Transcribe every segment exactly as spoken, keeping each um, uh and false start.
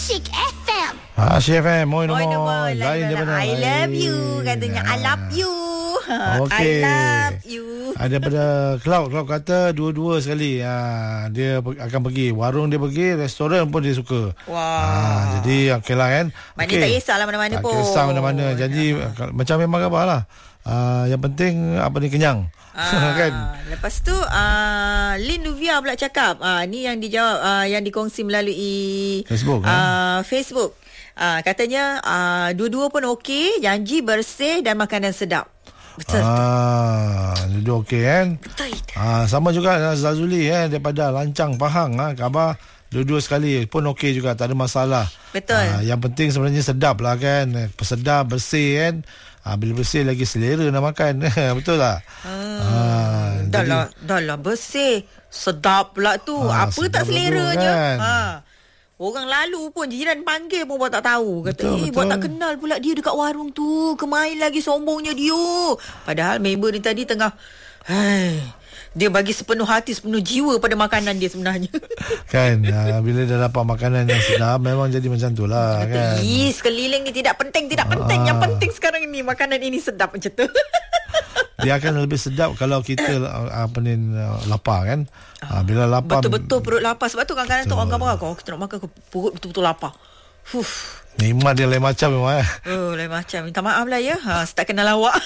Asyik F M. Asyik F M. Moi Moi no moi. Lain daripada I love you. Katanya I love you. Okey. I love you. Ada daripada Cloud. Cloud kata dua-dua sekali. Ha, dia akan pergi. Warung dia pergi, restoran pun dia suka. Wah. Ha, jadi okey lah kan. Maknanya okay. tak kisahlah mana-mana tak pun. Tak kisah mana-mana. Janji uh, macam memang khabar lah. Uh, yang penting apa ni kenyang. Ah, kan. Lepas tu uh, Lin Nuvia pula cakap uh, ni yang dijawab uh, yang dikongsi melalui Facebook. uh, eh? Facebook. Uh, katanya uh, dua-dua pun okey, janji bersih dan makanan sedap. Betul. Ah, jadi okey kan. Betul. Ah, sama juga Zazuli eh daripada Lancang Pahang ah, khabar dua-dua sekali pun okey juga, tak ada masalah. Betul. Ah, yang penting sebenarnya sedap lah kan. Sedap, bersih kan. Ah, bila bersih lagi selera nak makan. Betul tak? Hmm. Ah, dah jadi, lah, dah lah bersih. Sedap pula tu. Ah, Apa tak selera tu, je. kan? Ha. Orang lalu pun jiran panggil pun buat tak tahu. Kata, Betul, eh betul. buat tak kenal pula dia dekat warung tu. Kemain lagi sombongnya dia. Padahal member ni tadi tengah, hai, dia bagi sepenuh hati, sepenuh jiwa pada makanan dia sebenarnya. kan ah, bila dah dapat makanan yang sedap memang jadi macam tu lah kan. Ih, sekeliling ni tidak penting, tidak penting. Ah. Yang penting sekarang ni makanan ini sedap macam tu. Dia akan lebih sedap kalau kita apa ni lapar kan. Ha, bila lapar Betul-betul perut lapar. Sebab tu kadang-kadang tu orang gambar kalau kita nak makan perut betul-betul lapar. Fuh. nikmat dia lain macam memang eh. Oh, lain macam. Minta maaf lah ya. Ha, saya tak kenal awak.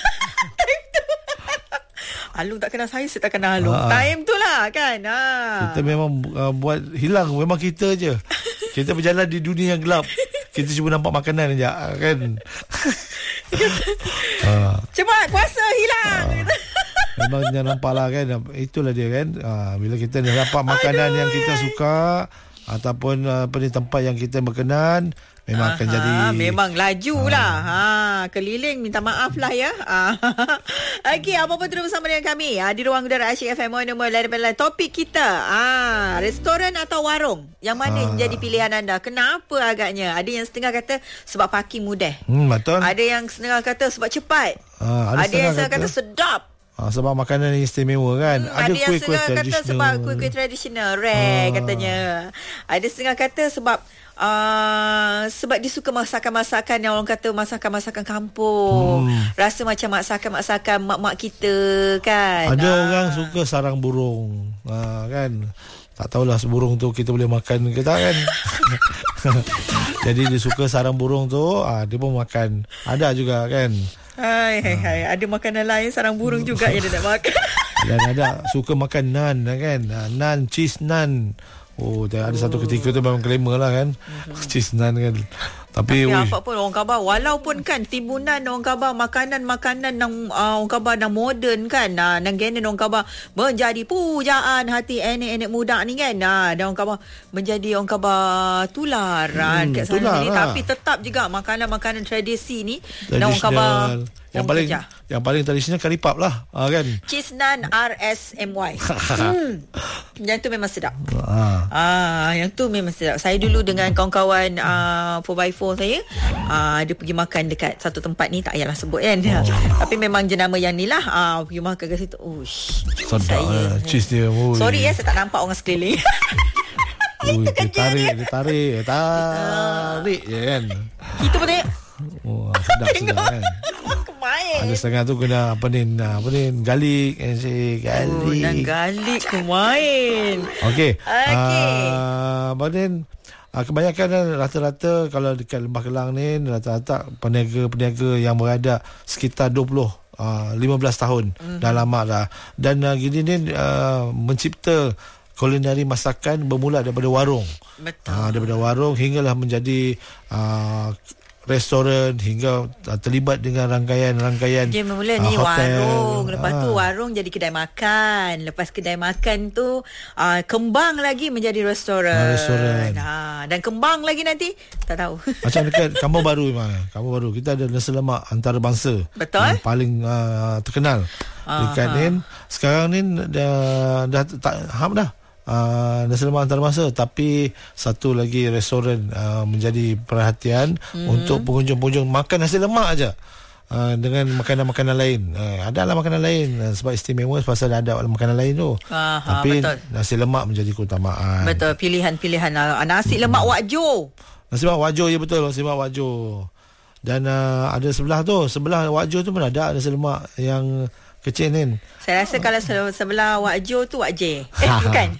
Alung tak kenal saya, saya tak kenal Alung. Ha. Time tu lah kan. Ha. Kita memang uh, buat hilang memang kita je. Kita berjalan di dunia yang gelap. Kita cuba nampak makanan je kan. ha. Cepat puasa hilang. Ha. Memang dia nampak lah kan. Itulah dia kan. Ha. Bila kita dah dapat makanan Aduh, yang kita suka ataupun uh, apa ni tempat yang kita berkenan, memang Aha, akan jadi memang laju lah. Ha, keliling minta maaf lah ya. Okey, apa-apa terus bersama dengan kami ha, di Ruang Udara Asyik F M. Topik kita ah, restoran atau warung, yang mana ha. jadi pilihan anda? Kenapa agaknya? Ada yang setengah kata sebab parking mudah. Hmm, betul. Ada yang setengah kata sebab cepat. Ha, ada, ada yang setengah kata, kata sedap. Ha, sebab makanan yang istimewa kan. Hmm, ada ada yang kuih-kuih setengah kata sebab kuih-kuih tradisional rare ha. katanya. Ada setengah kata sebab Uh, sebab dia suka masakan-masakan yang orang kata masakan-masakan kampung. hmm. Rasa macam masakan-masakan mak-mak kita kan. Ada uh. orang suka sarang burung ha, kan. Tak tahulah burung tu kita boleh makan ke tak kan. Jadi dia suka sarang burung tu ha, dia pun makan. Ada juga kan. Hai hai hai, ada makanan lain sarang burung juga yang dia nak makan. Dan ada suka makan nan kan. Nan, cheese nan. Oh, ada oh. satu ketika tu memang glamour lah kan. Mm-hmm. Cheese nan kan. Tapi, Tapi apa pun orang khabar, walaupun kan timbunan orang khabar makanan-makanan yang uh, orang khabar yang moden kan, uh, nang genen orang khabar menjadi pujaan hati enek-enek muda ni kan. Uh, dan orang khabar menjadi orang khabar tularan hmm, kat sana ni. Tapi tetap juga makanan-makanan tradisi ni dan orang khabar yang paling kerja. yang paling tradisional curry puff lah ha, kan. Cheese naan R S M Y. hmm. Yang tu memang sedap. Ha. Ah, yang tu memang sedap. Saya dulu dengan kawan-kawan uh, four by four saya, uh, dia pergi makan dekat satu tempat ni, tak payahlah sebut kan. Oh. Tapi memang jenama yang ni lah. Uh, pergi makan kat situ. Uish. Sedap lah. Cheese dia. Ui. Sorry ya, saya tak nampak orang sekeliling. Ui, dia tarik, dia tarik, dia tarik je kan. Kita pun tengok. Oh, sedap-sedap kan. Kemain. Ada setengah tu kena apa ni, apa ni, galik kan si galik. Oh, dan galik kemain. Okey. Okey. Ah, uh, then uh, kebanyakan rata-rata kalau dekat Lembah Kelang ni rata-rata peniaga-peniaga yang berada sekitar dua puluh uh, lima belas tahun mm-hmm. dah lama dah. Dan uh, gini ni uh, mencipta kulinari masakan bermula daripada warung. Betul. Uh, daripada warung hinggalah menjadi uh, restoran hingga uh, terlibat dengan rangkaian-rangkaian dia mula uh, ni hotel. Warung, lepas uh. tu warung jadi kedai makan, lepas kedai makan tu uh, kembang lagi menjadi restoran. Uh, restoran. Ha, dan kembang lagi nanti tak tahu. Macam dekat Kampung Baru memang. Kampung Baru kita ada nasi lemak antarabangsa. Betul. Yang paling uh, terkenal. Uh-huh. Dekat ni sekarang ni dah dah tak ham dah. Uh, nasi lemak antarabangsa, tapi satu lagi restoran uh, menjadi perhatian hmm. untuk pengunjung-pengunjung makan nasi lemak aja. Uh, dengan makanan-makanan lain. Uh, adalah makanan lain uh, sebab istimewa pasal ada makanan lain tu. Aha, tapi betul. Nasi lemak menjadi keutamaan. Betul, pilihan-pilihan uh, nasi lemak Wak Jo. Nasi lemak Wak Jo, ya betul, nasi lemak Wak Jo. Dan uh, ada sebelah tu, sebelah Wak Jo tu pun ada nasi lemak yang kecil ni. Saya rasa kalau sebelah Wak Jo tu Wak J. Eh, bukan.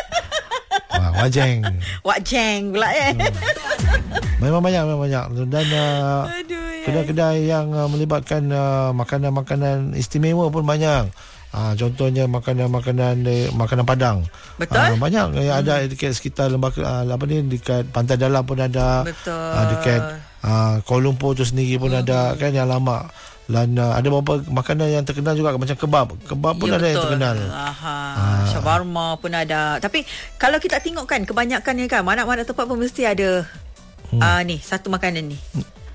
Wah, Wak Jeng. Wak Jeng pula eh. Hmm. Memang banyak, memang banyak. Dan uh, Aduh, kedai-kedai yang uh, melibatkan uh, makanan-makanan istimewa pun banyak. Uh, contohnya makanan-makanan eh, makanan Padang. Betul. Uh, banyak yang hmm. ada dekat sekitar lembaga uh, apa ni, dekat Pantai Dalam pun ada. Betul. Uh, dekat uh, Kuala Lumpur tu sendiri pun hmm. ada kan, yang lama. Dan uh, ada beberapa makanan yang terkenal juga macam kebab. Kebab pun ya, ada betul. Yang terkenal. Aha. Ah. Shawarma pun ada. Tapi kalau kita tengok kan, kebanyakan ni kan, mana-mana tempat pun mesti ada hmm. uh, ni satu makanan ni.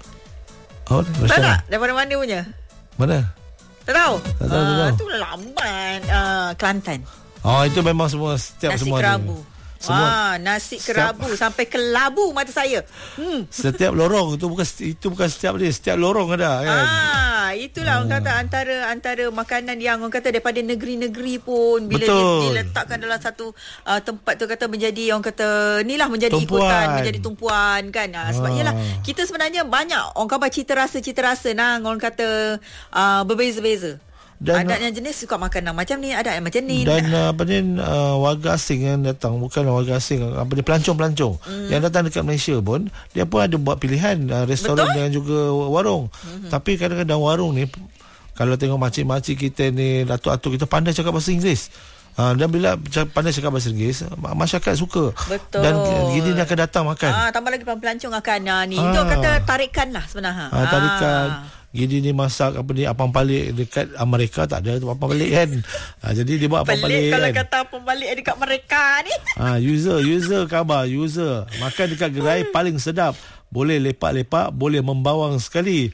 Oh, tahu tak? Daripada mana punya? Mana? Tak tahu? Tak tahu, uh, tu lamban uh, Kelantan. Oh, itu memang semua setiap nasi semua kerabu. Semua, ah, nasi kerabu setiap, sampai ke labu mata saya. Hmm. Setiap lorong itu bukan itu bukan setiap dia, setiap lorong ada kan. Ah, itulah hmm. orang kata antara antara makanan yang orang kata daripada negeri-negeri pun bila diletakkan dalam satu uh, tempat tu kata menjadi orang kata inilah menjadi tumpuan. Ikutan, menjadi tumpuan kan. Ah, sebab ialah ah. kita sebenarnya banyak orang kata cita rasa-cita rasa nang orang kata uh, berbeza-beza. Dan ada yang jenis suka makanan macam ni, ada yang macam ni. Dan uh, apa ni uh, warga asing yang datang, bukan warga asing, apa ni, pelancong-pelancong mm. yang datang dekat Malaysia pun dia pun ada buat pilihan uh, restoran Betul? Dan juga warung. Mm-hmm. Tapi kadang-kadang warung ni kalau tengok makcik-makcik kita ni, datuk-datuk kita pandai cakap bahasa Inggeris. Uh, dan bila pandai cakap bahasa Inggeris, masyarakat suka. Betul. Dan gini dia akan datang makan. Ah, tambah lagi pelancong akan uh, ni. Ah. Itu kata tarikan lah sebenarnya. Ah, tarikan. Ah. Gini ni masak apa ni, apam balik dekat Amerika tak ada apam balik kan. Ha, jadi dia buat apam balik. Kalau kan? Kata apam balik dekat mereka ni. Ha, user user khabar user makan dekat gerai paling sedap. Boleh lepak-lepak, boleh membawang sekali.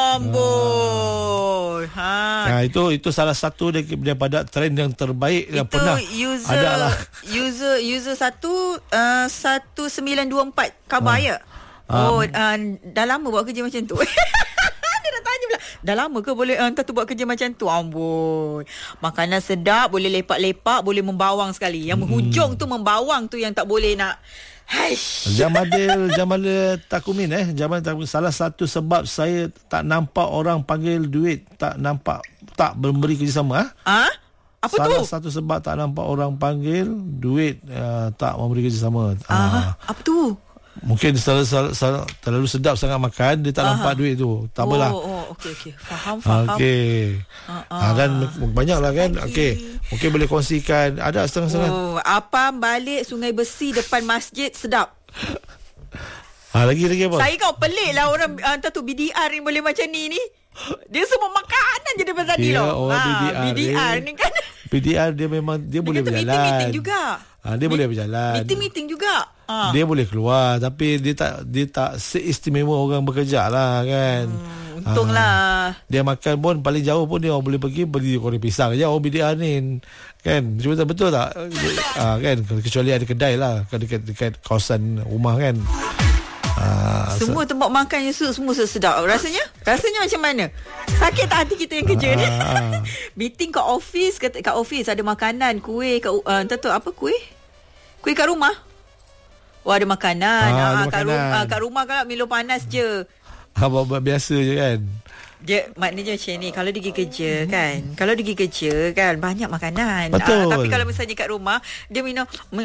Amboi. Ha. Ha, itu itu salah satu daripada trend yang terbaik itu yang pernah user, ada lah. User user satu uh, satu sembilan dua empat khabar ha. ya. Oh, ha. uh, dah lama buat kerja macam tu. Dah lama ke boleh hantar tu buat kerja macam tu? Amboi. Makanan sedap, boleh lepak-lepak, boleh membawang sekali. Yang menghujung hmm. tu membawang tu yang tak boleh nak. Haish. Jamadil Jamadil Takumin eh Jamadil Takumin, salah satu sebab saya tak nampak orang panggil duit, tak nampak tak memberi kerjasama. Ha? Ha? Apa salah tu? Salah satu sebab tak nampak orang panggil duit, uh, tak memberi kerjasama. Uh, apa tu? Mungkin terlalu, terlalu, terlalu sedap sangat makan, dia tak Aha. nampak duit tu. Tak oh, apalah. Oh, okey okey. Faham faham. Okey. Uh, uh. Ha, dan banyaklah kan. Okey. Mungkin boleh kongsikan, ada setengah-setengah. Oh, apam balik Sungai Besi depan masjid sedap. Ha, lagi lagi apa? Saya kau pelik lah orang hantar tu B D R ni boleh macam ni ni. Dia semua makanan je daripada tadi yeah, loh. Ha, B D R, B D R ni kan. B D R dia memang dia, dia boleh berjalan. Meeting-meeting juga. Ha, dia Meet, boleh berjalan. Meeting-meeting juga. Ha. Dia boleh keluar tapi dia tak dia tak seistimewa orang bekerja lah kan. Hmm, untunglah. Ha, dia makan pun paling jauh pun dia boleh pergi beli goreng pisang je. Oh B D R ni kan. Cuma betul tak? Ha, kan kecuali ada kedai lah dekat dekat kawasan rumah kan. Ha, semua so, tempat makan yang semua sedap. Rasanya? Rasanya macam mana? Sakit tak hati kita yang kerja ha, ni? Ha. Meeting kat office, kat, kat office ada makanan, kuih kat uh, tak tahu apa kuih? Kuih kat rumah. Oh ada makanan. Ha, ha, ada kat, makanan. Ru- uh, kat rumah kalau minum panas je. Apa biasa je kan. Dia maknanya macam ni, kalau dia pergi kerja kan, kalau dia pergi kerja kan banyak makanan. Betul. Ah, tapi kalau misalnya kat rumah dia minum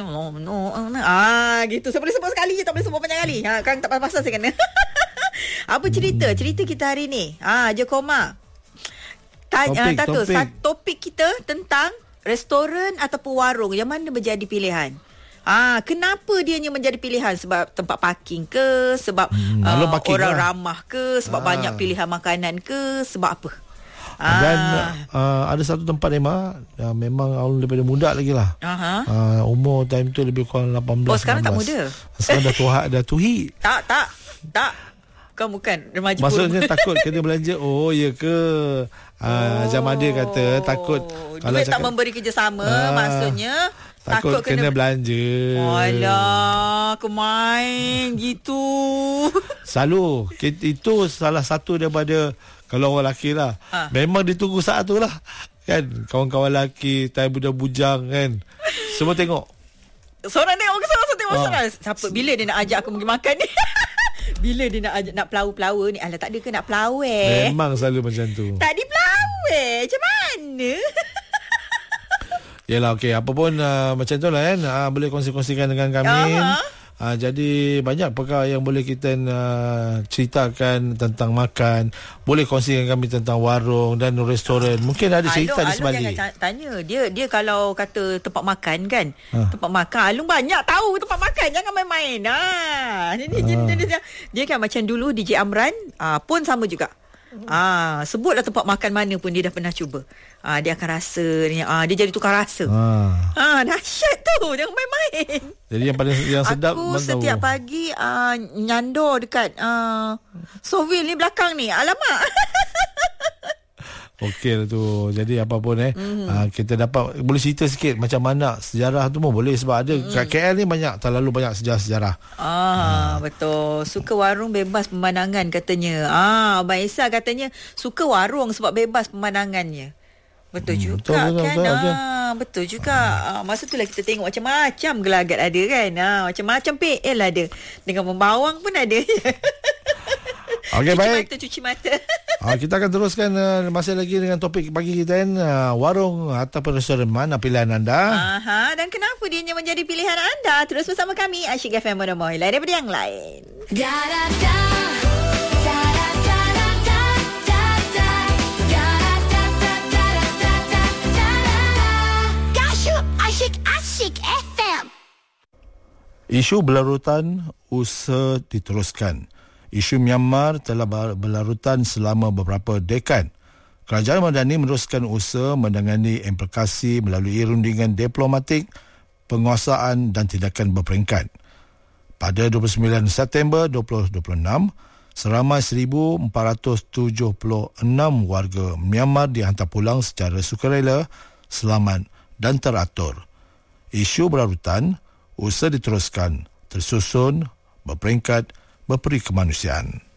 ah gitu. Saya boleh sebut sekali je, tak boleh sebut banyak kali. Ha kan tak pasal saya kena. Apa cerita? Cerita kita hari ni. Ah Jokoma. Tanya topik, topik. Satu topik kita tentang restoran ataupun warung yang mana menjadi pilihan. Ah, kenapa dianya menjadi pilihan? Sebab tempat parking ke? Sebab hmm, uh, parking orang lah. ramah ke? Sebab ah. banyak pilihan makanan ke? Sebab apa? Ah. Dan uh, ada satu tempat memang uh, memang awal daripada muda lagi lah. Uh, umur time tu lebih kurang lapan belas. Oh sekarang enam belas. Tak muda? Sekarang dah tuha, dah tuhi. Tak, tak, tak. Bukan, bukan. Remaja maksudnya pun. Takut kena belanja. Oh, ya ke? Uh, oh. Jamadir kata takut. Dia tak memberi kerjasama. Uh, maksudnya... Takut, takut kena, kena belanja. Alah, kemain gitu. Selalu. Itu salah satu daripada, kalau orang lelaki lah. Ha. Memang ditunggu saat tu lah. Kan? Kawan-kawan lelaki, time budak-bujang kan. Semua tengok. Seorang tengok ke seorang tengok oh. seorang. Siapa? Bila dia nak ajak aku pergi makan ni? Bila dia nak nak flower-flower ni, alah tak ada ke nak flower eh? Memang selalu macam tu. Tak di flower. Macam mana? Yelah, okey. Apa pun uh, macam tu lah kan. Uh, boleh kongsi-kongsikan dengan kami. Uh-huh. Uh, jadi banyak perkara yang boleh kita uh, ceritakan tentang makan. Boleh kongsikan kami tentang warung dan restoran. Mungkin ada cerita Alung, di sebalik. Alung jangan tanya. Dia dia kalau kata tempat makan kan. Ha. Tempat makan. Alung banyak tahu tempat makan. Jangan main-main. Ha. Dia, dia, dia, dia, dia, dia kan macam dulu D J Amran uh, pun sama juga. Ah, sebutlah tempat makan mana pun dia dah pernah cuba. Ah, dia akan rasa dia, ah, dia jadi tukar rasa. Ah, ah dahsyat tu. Jangan main-main. Jadi yang paling yang sedap aku setiap tahu. pagi ah, nyandor dekat ah, Sovil ni belakang ni. Alamak. Okey lah tu. Jadi apa pun eh mm. uh, kita dapat boleh cerita sikit macam mana sejarah tu pun boleh, sebab ada mm. kat K L ni banyak, terlalu banyak sejarah-sejarah. Ah, hmm. betul. Suka warung bebas pemandangan katanya. Ah, Abang Isa katanya suka warung sebab bebas pemandangannya. Betul hmm, juga betul, kan. Betul, betul, betul. Ah, betul juga. Ah, masa tu lah kita tengok macam-macam gelagat ada kan. Ah, macam-macam P L ada. Dengan membawang pun ada. Okey, baik. Mata, cuci mata. Ah, kita akan teruskan uh, masih lagi dengan topik pagi kita kan. Uh, warung ataupun restoran mana pilihan anda? Aha, dan kenapa dia menjadi pilihan anda? Terus bersama kami Asyik F M Monomoy. Lain daripada yang lain. Da, da, da. Isu berlarutan usaha diteruskan. Isu Myanmar telah berlarutan selama beberapa dekad. Kerajaan Madani meneruskan usaha menangani implikasi melalui rundingan diplomatik, penguasaan dan tindakan berperingkat. Pada dua puluh sembilan September dua ribu dua puluh enam, seramai seribu empat ratus tujuh puluh enam warga Myanmar dihantar pulang secara sukarela, selamat dan teratur. Isu berlarutan usaha diteruskan, tersusun, berperingkat, berperi kemanusiaan.